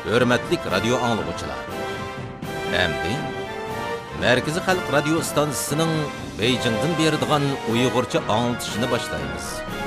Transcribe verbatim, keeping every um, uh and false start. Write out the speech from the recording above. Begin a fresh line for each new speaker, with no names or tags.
Hürmetlik radyo anlıqçılar. Әмді, Merkezi Xalq Radio stansiyasının Beijing'den berdiğan Uygurca anlatışını başlayımız.